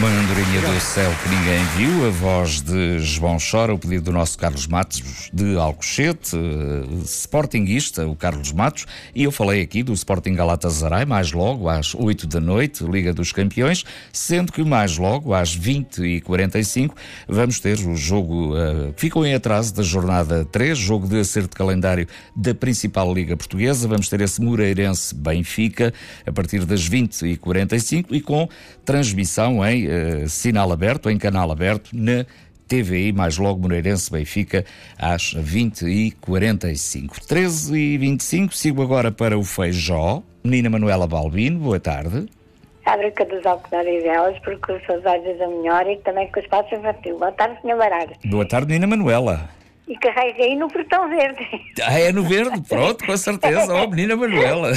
Uma andorinha do céu que ninguém viu, a voz de João Chora, o pedido do nosso Carlos Matos de Alcochete, sportinguista, o Carlos Matos, e eu falei aqui do Sporting Galatasaray, mais logo às 8 da noite, Liga dos Campeões, sendo que mais logo às 20h45 vamos ter o jogo que ficou em atraso da jornada 3, jogo de acerto de calendário da principal Liga Portuguesa. Vamos ter esse Moreirense-Benfica a partir das 20h45 e com transmissão em sinal aberto, em canal aberto, na TVI, mais logo Moreirense-Benfica, às 20h45. 13h25, sigo agora para o Feijó. Menina Manuela Balbino, boa tarde. Fábrica dos Alcochete, porque os seus olhos da melhor e também com o espaço infantil. Boa tarde, Sr. Baralho. Boa tarde, Menina Manuela. E carreguei no portão verde. Ah, é no verde? Pronto, com certeza. Oh, Menina Manuela.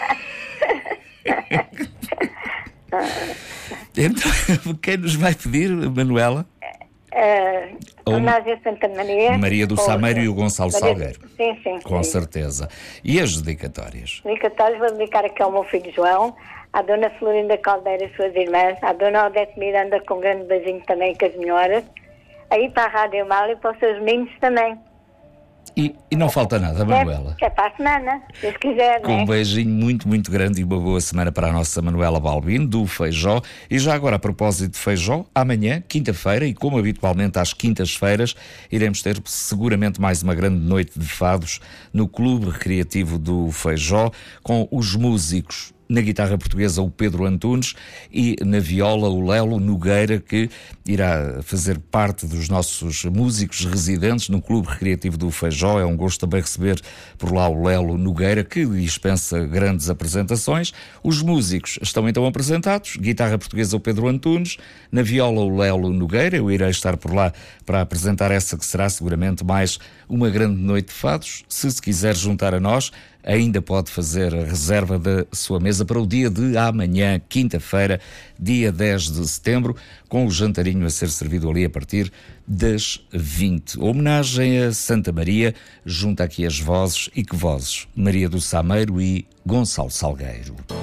Então, quem nos vai pedir, Manuela? Nádia Santa Maria do Sameiro e o Gonçalo Salgueiro. Sim. Com certeza. E as dedicatórias? Dedicatórias vou dedicar aqui ao meu filho João, à Dona Florinda Caldeira e suas irmãs, à Dona Odete Miranda com um grande beijinho também com as melhoras, aí para a Rádio Mal e para os seus meninos também. E não falta nada, Manuela. É para a semana, se Deus quiser, com um beijinho muito, muito grande e uma boa semana para a nossa Manuela Balbino, do Feijó. E já agora, a propósito de Feijó, amanhã, quinta-feira, e como habitualmente às quintas-feiras, iremos ter seguramente mais uma grande noite de fados no Clube Recreativo do Feijó, com os músicos. Na guitarra portuguesa, o Pedro Antunes, e na viola, o Lelo Nogueira, que irá fazer parte dos nossos músicos residentes no Clube Recreativo do Feijó. É um gosto também receber por lá o Lelo Nogueira, que dispensa grandes apresentações. Os músicos estão então apresentados. Guitarra portuguesa, o Pedro Antunes. Na viola, o Lelo Nogueira. Eu irei estar por lá para apresentar essa que será seguramente mais uma grande noite de fados. Se quiser juntar a nós, ainda pode fazer a reserva da sua mesa para o dia de amanhã, quinta-feira, dia 10 de setembro, com o jantarinho a ser servido ali a partir das 20. Homenagem a Santa Maria, junta aqui as vozes, e que vozes? Maria do Sameiro e Gonçalo Salgueiro.